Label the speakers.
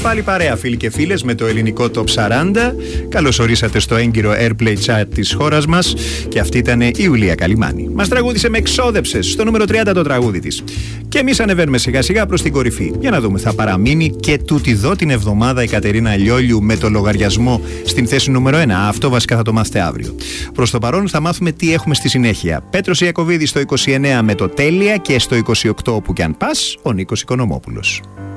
Speaker 1: πάλι παρέα, φίλοι και φίλες, με το ελληνικό Top 40. Καλώς ορίσατε στο έγκυρο Airplay Chart της χώρας μας. Και αυτή ήταν η Ιουλία Καλιμάνη. Μας τραγούδισε με εξόδεψες στο νούμερο 30 το τραγούδι της. Και εμείς ανεβαίνουμε σιγά σιγά προς την κορυφή. Για να δούμε, θα παραμείνει και τούτη εδώ την εβδομάδα η Κατερίνα Λιόλιου με το λογαριασμό στην θέση νούμερο 1. Αυτό βασικά θα το μάθετε αύριο. Προς το παρόν θα μάθουμε τι έχουμε στη συνέχεια. Πέτρος Ιακωβίδης στο 29 με το Τέλεια και στο 28 όπου κι αν πας, ο Νίκος Οικονομόπουλος.